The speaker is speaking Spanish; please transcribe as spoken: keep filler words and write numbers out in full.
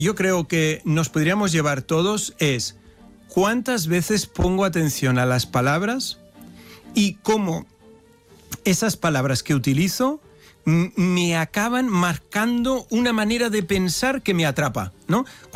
yo creo que nos podríamos llevar todos es cuántas veces pongo atención a las palabras y cómo esas palabras que utilizo me acaban marcando una manera de pensar que me atrapa, ¿no?